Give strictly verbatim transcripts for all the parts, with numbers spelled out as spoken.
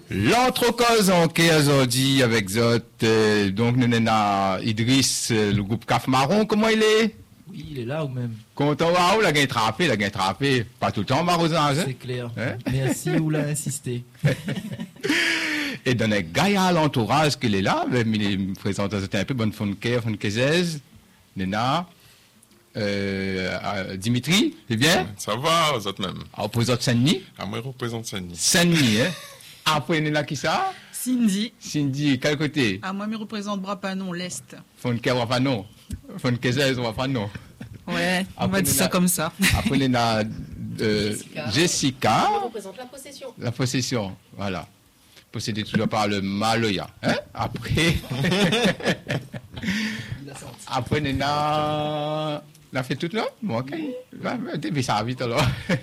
L'entrecause en aujourd'hui avec Zot, euh, donc nous avons Idriss, euh, le groupe Caf Marron, comment il est? Oui, il est là ou même. Content, waouh, la gagne trappé, la gagne trappé, pas tout le temps Marozan, hein? C'est clair. Hein? Merci, ou l'a insisté. Et dans les gars à l'entourage qu'il est là, mais il me présente un peu bonne foncaire, foncaise, Nena, euh, Dimitri, c'est bien? Ça va, vous êtes même. Ah, représente Saint-Denis? Ah, moi, je représente Saint-Denis. Saint-Denis, hein? Après, Nena, qui ça? Cindy. Cindy, quel côté? Ah, moi, je représente Brapanon, l'Est. Foncaire, on va pas non. Foncaise, on va pas non. Ouais, on Après, va dire ça Nena- comme ça. Après, Nena, euh, Jessica. Jessica, Je représente la possession. la possession, voilà. Possédé toujours par le Maloya. Hein? Après, après, Nena, l'a fait toute là? Bon, ok. Mais ça va vite alors.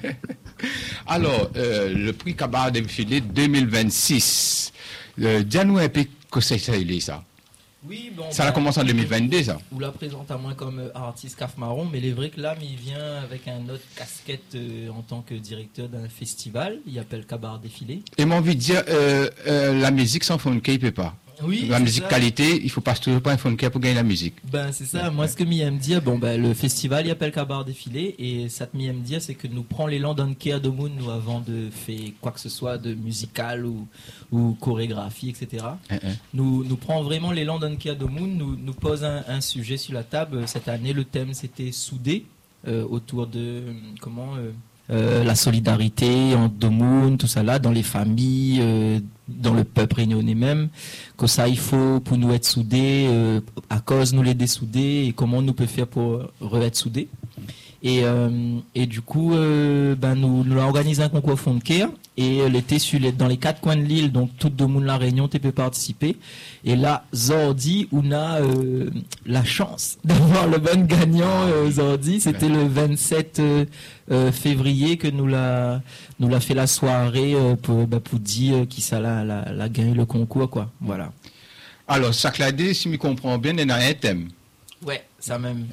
Alors, euh, le prix Cabaret défilé deux mille vingt-six. Euh, Dis-nous un peu que c'est ça, il est ça. Oui, bon. Ça a bah, commencé en deux mille vingt-deux, ça. Ou la présente à moi comme euh, artiste Caf Marron, mais il est vrai que là, mais il vient avec un autre casquette euh, en tant que directeur d'un festival. Il appelle Cabaret Défilé. Et mon envie de dire, euh, euh, la musique sans funky, il peut pas. Oui, La c'est musique ça. qualité, il faut pas toujours pas un funky pour gagner la musique. Ben c'est ça, moi ce que m'y aime dire, bon ben le festival il appelle Cabaret Défilé et ça te m'y aime dire c'est que nous prend les landes Care de Moon nous avant de faire quoi que ce soit de musical ou, ou chorégraphie, et cetera. Hein, hein. Nous, nous prend vraiment les landes Care de Moon, nous, nous pose un, un sujet sur la table. Cette année le thème c'était soudé euh, autour de euh, comment euh, euh, la solidarité en Domoun, tout ça là, dans les familles, euh, dans le peuple réunionnais même, que ça il faut pour nous être soudés, euh, à cause nous les dessouder et comment nous peut faire pour re-être soudés. Et, euh, et du coup, euh, ben nous, nous avons organisé un concours Fond de Care et euh, l'été sur les, dans les quatre coins de l'île, donc tout le monde la Réunion, tu peux participer. Et là, Zordi, on a euh, la chance d'avoir le bon gagnant. Euh, Zordi, c'était le vingt-sept euh, euh, février que nous l'a nous l'a fait la soirée euh, pour ben, pour dire euh, qui ça l'a la, la gagné le concours quoi. Voilà. Alors, chaque année, si je comprends bien, il y a un thème. Ouais, ça même.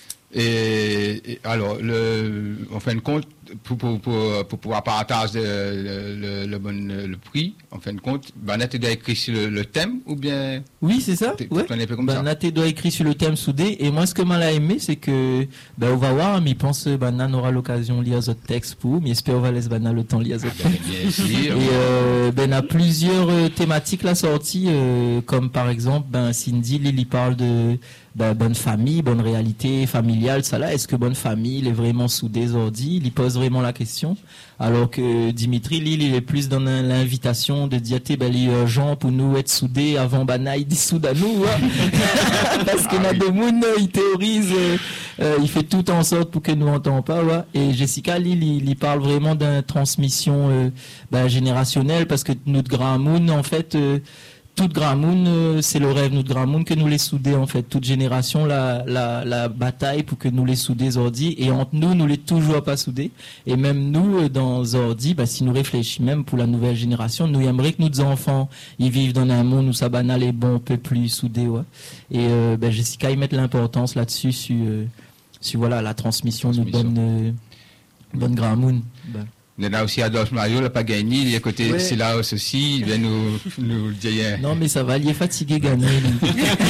Et, et alors, le, en fin de compte, pour, pour, pour, pour pouvoir partager le, le, le, bon, le prix, en fin de compte, ben, tu dois écrire sur le, le thème ou bien. Oui, c'est ça. T'es- Ouais. t'es un peu comme Ben, ça. Naté doit écrire sur le thème soudé. Et moi, ce que m'a aimé, c'est que, ben, on va voir, mais il pense, ben, Nan aura l'occasion de lire ce texte pour, mais j'espère qu'on va laisser, ben, Nan le temps de lire ce texte. Bien sûr. Et euh, ben a plusieurs euh, thématiques la sortie, euh, comme par exemple ben Cindy, Lily parle de ben, bonne famille, bonne réalité familiale, ça là. Est-ce que bonne famille il est vraiment soudé ordi? Il y pose vraiment la question. Alors que Dimitri, lui, il est plus dans un- l'invitation de dire t'es ben il est urgent pour nous être soudés avant bana il dissout à nous. hein. Parce que Ah oui. Nademoun, il théorise, euh, euh, il fait tout en sorte pour que nous entendons pas. Ouais. Et Jessica, lui, il, il parle vraiment d'une transmission euh, ben, générationnelle parce que notre grand moon, en fait, euh, toute grand moon, euh, c'est le rêve notre grand moon que nous les souder en fait. Toute génération la la la bataille pour que nous les souder Zordi et entre nous nous les toujours pas soudés. Et même nous euh, dans Zordi, bah, si nous réfléchissons même pour la nouvelle génération, nous aimerions que nos enfants ils vivent dans un monde où ça banal est bon, un peu plus soudé ouais. Et euh, ben, Jessica ils mettent l'importance là-dessus sur euh, sur voilà la transmission de Transmission. bonne euh, bonne grand moon. Ben. Il y en a aussi Adolphe Mario, il n'a pas gagné. Il y a côté Ouais. Silaos aussi, il vient nous, nous le dire. Non, mais ça va, il est fatigué gagner. lui.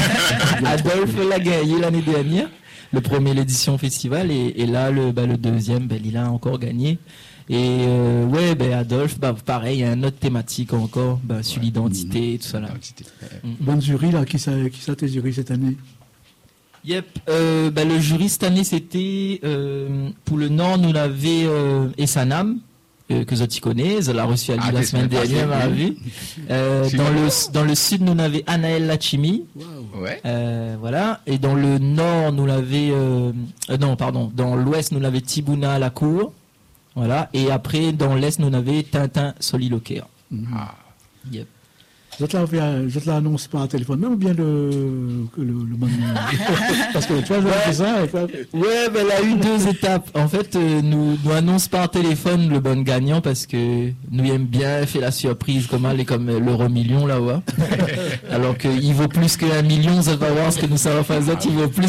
Adolphe l'a gagné l'année dernière, le premier l'édition festival, et, et là, le, bah, le deuxième, ben, il a encore gagné. Et euh, ouais, ben, Adolphe, bah, pareil, il y a une autre thématique encore, bah, sur l'identité, tout ça là. Identité. Bonne jury, là, qui ça, qui ça tes jury cette année? Yep, euh, bah, le jury cette année, c'était euh, pour le Nord, nous l'avait euh, Essanam. Euh, que Zoti connaît, je l'ai reçu à Lille Ah, la t'es semaine semaine dernière, passée, m'a oui. vu. Euh, Si, dans, oui. le, dans le sud, nous l'avait Anaël Lachimi. Ouais. Euh, voilà. Et dans le nord, nous l'avait, euh, euh, non, pardon, dans l'ouest, nous l'avait Tibouna à la cour. Voilà. Et après, dans l'est, nous l'avait Tintin Soliloquaire. Ah. Yep. Je te l'avais- je te l'annonce par téléphone, même ou bien le, le, le bon. Parce que tu vois, je fais ça. Et toi, Ouais, ben, elle a eu deux étapes. En fait, euh, nous, nous annonce par téléphone le bon gagnant parce que nous aime bien faire la surprise comme elle est comme euh, l'euro million là, ouais. Alors qu'il vaut plus qu'un million, ça va voir ce que nous savons faire, il vaut plus